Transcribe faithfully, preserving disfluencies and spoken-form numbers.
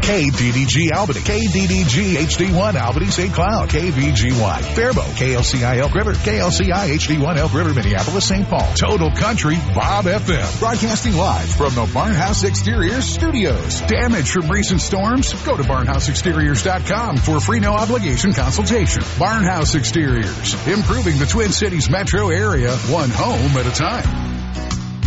K D D G Albany, K D D G H D one Albany Saint Cloud, K V G Y Faribault, K L C I Elk River, K L C I H D one Elk River, Minneapolis, Saint Paul. Total Country Bob F M. Broadcasting live from the Barnhouse Exteriors studios. Damage from recent storms? Go to barnhouse exteriors dot com for a free no obligation consultation. Barnhouse Exteriors, improving the Twin Cities metro area, one home at a time.